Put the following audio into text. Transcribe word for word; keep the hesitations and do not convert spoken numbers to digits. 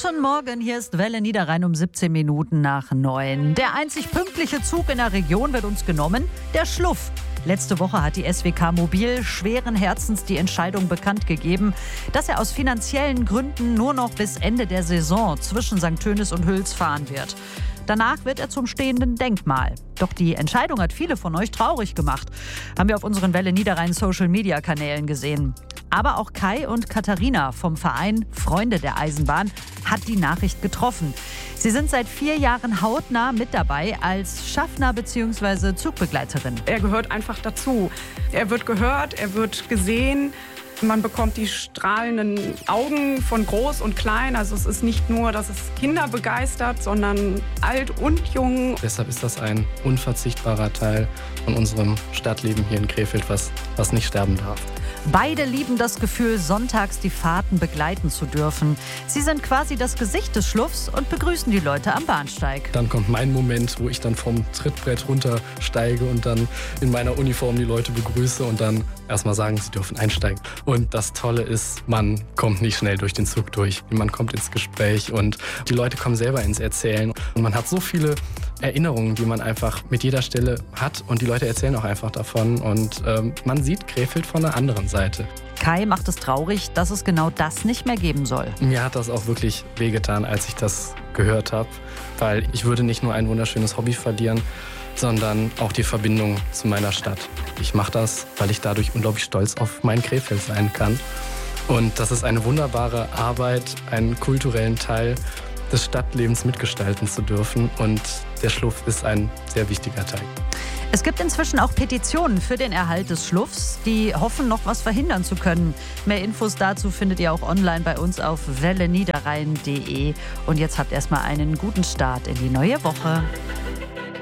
Guten Morgen, hier ist Welle Niederrhein um siebzehn Minuten nach neun. Der einzig pünktliche Zug in der Region wird uns genommen, der Schluff. Letzte Woche hat die S W K Mobil schweren Herzens die Entscheidung bekannt gegeben, dass er aus finanziellen Gründen nur noch bis Ende der Saison zwischen Sankt Tönis und Hüls fahren wird. Danach wird er zum stehenden Denkmal. Doch die Entscheidung hat viele von euch traurig gemacht. Haben wir auf unseren Welle Niederrhein Social-Media-Kanälen gesehen. Aber auch Kai und Katharina vom Verein Freunde der Eisenbahn hat die Nachricht getroffen. Sie sind seit vier Jahren hautnah mit dabei als Schaffner bzw. Zugbegleiterin. Er gehört einfach dazu. Er wird gehört, er wird gesehen. Man bekommt die strahlenden Augen von groß und klein. Also es ist nicht nur, dass es Kinder begeistert, sondern alt und jung. Deshalb ist das ein unverzichtbarer Teil von unserem Stadtleben hier in Krefeld, was, was nicht sterben darf. Beide lieben das Gefühl, sonntags die Fahrten begleiten zu dürfen. Sie sind quasi das Gesicht des Schluffs und begrüßen die Leute am Bahnsteig. Dann kommt mein Moment, wo ich dann vom Trittbrett runtersteige und dann in meiner Uniform die Leute begrüße und dann erstmal sagen, sie dürfen einsteigen. Und das Tolle ist, man kommt nicht schnell durch den Zug durch. Man kommt ins Gespräch und die Leute kommen selber ins Erzählen. Und man hat so viele Erinnerungen, die man einfach mit jeder Stelle hat und die Leute erzählen auch einfach davon und ähm, man sieht Krefeld von der anderen Seite. Kai macht es traurig, dass es genau das nicht mehr geben soll. Mir hat das auch wirklich wehgetan, als ich das gehört habe, weil ich würde nicht nur ein wunderschönes Hobby verlieren, sondern auch die Verbindung zu meiner Stadt. Ich mache das, weil ich dadurch unglaublich stolz auf mein Krefeld sein kann. Und das ist eine wunderbare Arbeit, einen kulturellen Teil des Stadtlebens mitgestalten zu dürfen. Und der Schluff ist ein sehr wichtiger Teil. Es gibt inzwischen auch Petitionen für den Erhalt des Schluffs, die hoffen, noch was verhindern zu können. Mehr Infos dazu findet ihr auch online bei uns auf welle niederrhein punkt de. Und jetzt habt erstmal einen guten Start in die neue Woche.